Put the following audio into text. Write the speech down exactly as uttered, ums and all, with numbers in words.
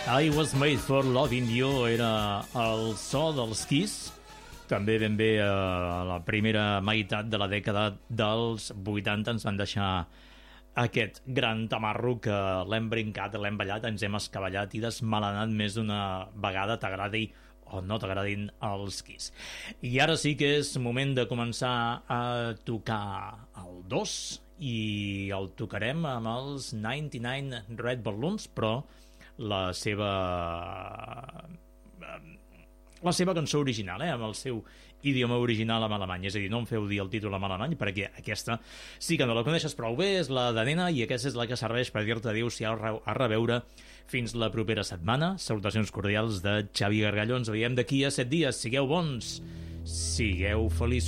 I Was Made for Loving You era el so dels Kiss, també ben bé a la primera meitat de la dècada dels vuitanta ens van deixar aquest gran tamarro que l'hem brincat, l'hem ballat, ens hem escavallat i desmalenat més d'una vegada, t'agradi o no t'agradin els Kiss. I ara sí que és moment de començar a tocar el dos i el tocarem amb els noranta-nou Red Balloons, però la seva la seva cançó original, eh? Amb el seu idioma original en alemany, és a dir, no em feu dir el títol en alemany perquè aquesta sí que no la coneixes prou bé, és la de nena i aquesta és la que serveix per dir-te adéu-siau, a reveure fins la propera setmana. Salutacions cordials de Xavi Gargallo, ens veiem d'aquí a set dies, sigueu bons, sigueu feliços.